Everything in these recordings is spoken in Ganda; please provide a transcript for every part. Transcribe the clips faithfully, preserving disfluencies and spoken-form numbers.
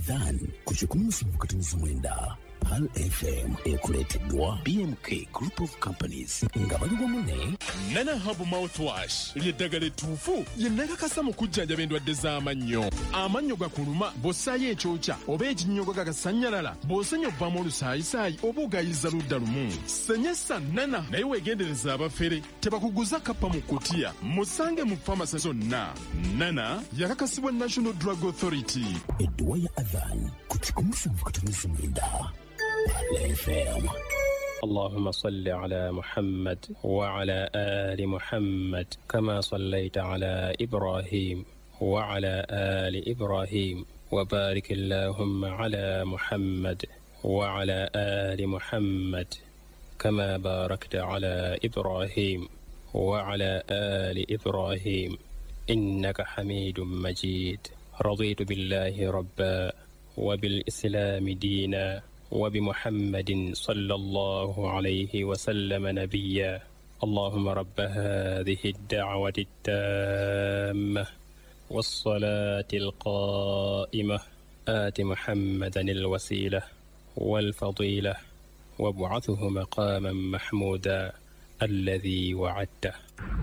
Then kuchikunusu mkatunizi mwenda Pal F M ekuleteddwa B M K Group of Companies nga baliwo mune Nana Hub Mouthwash ly'eddagala ettuufu lye nnakakasa mu kujjanjaba endwadde z'amannyo. Amannyo gakuluma bw'ossaayo ekyokya oba ekinnyogo gagasannyalala bw'osenya obbamu olusaayisaayi oba ogayiza ludda lumu. Senyesa Nana naye weegendereza abafere tebakuguza kappa mu kkutiya musange mu famasi zonna. Nana yakakasibwa National Drug Authority. Edduwa ya Adhan kuchikunusu mkatunizi mwenda Pal F M. اللهم صل على محمد وعلى آل محمد كما صليت على إبراهيم وعلى آل إبراهيم وبارك اللهم على محمد وعلى آل محمد كما باركت على إبراهيم وعلى آل إبراهيم إنك حميد مجيد. رضيت بالله ربا وبالإسلام دينا وبمحمد صلى الله عليه وسلم نبيا. اللهم رب هذه الدعوة التامة والصلاة القائمة آت محمدا الوسيلة والفضيلة وابعثه مقاما محمودا الذي وعدته.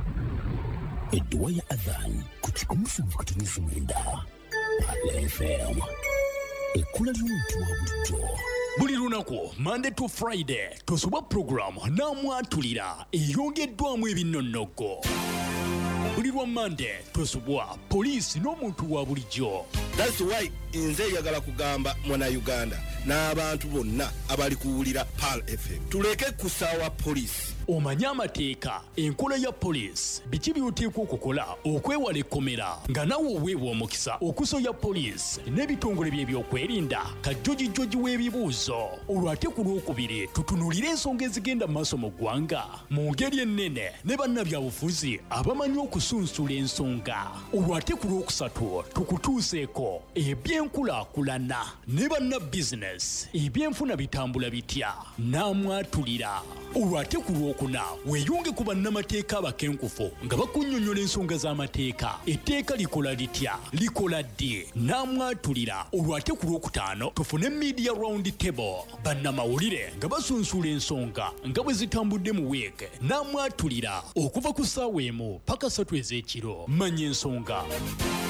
Edduwa ya Adhan kuchikunusu mkatunizi mwenda Pal F M. Ekula ly'omuntu wa bulijjo. Buli lunaku Monday to Friday tosoba program namwatulira eyongeddwamu ebinnonogo. Buli lwa Monday tosobwa poliisi n'omuntu wa bulijjo. That's why nze yagala kugamba mwana Uganda n'abantu bonna abali kuwulira Pal F M tuleke kusaawa poliisi. Omanya amateeka enkola ya poliisi biki by'oteekwa okukola okwewala ekkomera nga nawe oweebwa omukisa okusoya poliisi n'ebitongole bye by'okwerinda kajjojijjoji w'ebibuuzo. Olwate ku lwokubiri tutunulire ensonga ezigenda mu maaso mu ggwanga mu ngeri ennene ne bannabyabufuzi abamanyi okusunsula ensonga. Olwate ku lwokusatu tukutuuseeko ebyenkulaakulana ne bannabizinesi ebyenfuna bitambula bitya n'amwatulira. Olwate ku lwokuna weeyunge ku bannamateeka abakenkufu nga bakunnyonnyola ensonga z'amateeka. Etteeka likola litya likola ddi n'amwatulira. Olwate ku lwokutaano tufune media round table bannamawulire nga basunsula ensonga nga bwe zitambudde mu week n'amwatulira okuva ku ssaawa emu paka ssatu ez'ekiro. Manya ensonga.